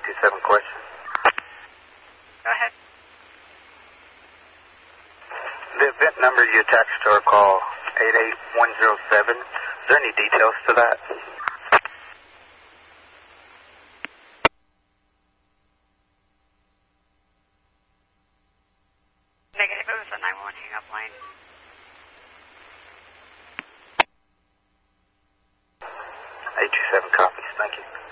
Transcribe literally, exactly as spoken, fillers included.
two seven question. Go ahead. The event number you attached to our call, eight eight one zero seven, is there any details to that? Negative, it was a nine one one hang-up line. eight two seven copies, thank you.